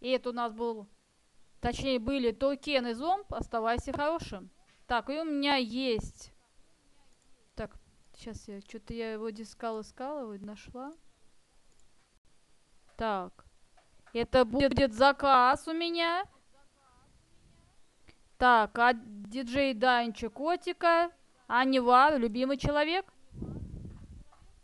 И это у нас был, точнее, были Токен и Зомб. Оставайся хорошим. Так, и у меня есть. Так, сейчас я его искала, вот нашла. Так, это будет заказ у меня. Так, диджей Данча Котика. Анива, любимый человек.